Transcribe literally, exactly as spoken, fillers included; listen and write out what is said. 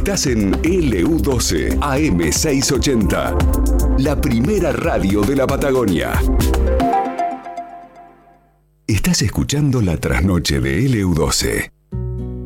Estás en L U doce A M seiscientos ochenta, la primera radio de la Patagonia. Estás escuchando La Trasnoche de L U doce.